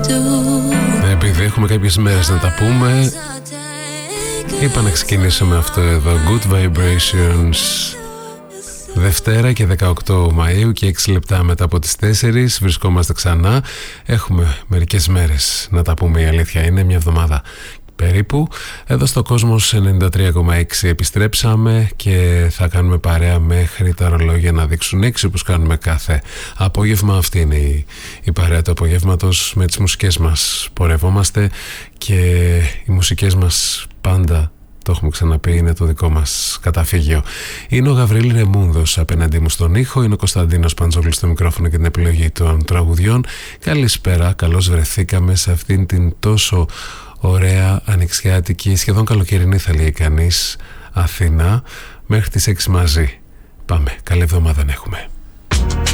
Επειδή έχουμε κάποιες μέρες να τα πούμε, είπα να ξεκινήσουμε αυτό εδώ. Good Vibrations, Δευτέρα και 18 Μαΐου και 6 λεπτά μετά από τις 4 βρισκόμαστε ξανά. Έχουμε μερικές μέρες να τα πούμε, η αλήθεια είναι, μια εβδομάδα περίπου. Εδώ στο Κόσμος 93,6 επιστρέψαμε και θα κάνουμε παρέα μέχρι τα ρολόγια να δείξουν 6, όπως κάνουμε κάθε απόγευμα. Αυτή είναι η παρέα του απογεύματος. Με τις μουσικές μας πορευόμαστε και οι μουσικές μας πάντα, το έχουμε ξαναπεί, είναι το δικό μας καταφύγιο. Είναι ο Γαβρίλη Ρεμούνδος απέναντί μου στον ήχο, είναι ο Κωνσταντίνος Παντζόγλης στο μικρόφωνο και την επιλογή των τραγουδιών. Καλησπέρα, καλώς βρεθήκαμε σε αυτήν την τόσο ωραία ανοιξιάτικη, σχεδόν καλοκαιρινή θα λέει κανείς, Αθήνα, μέχρι τις 6 μαζί. Πάμε, καλή εβδομάδα να έχουμε.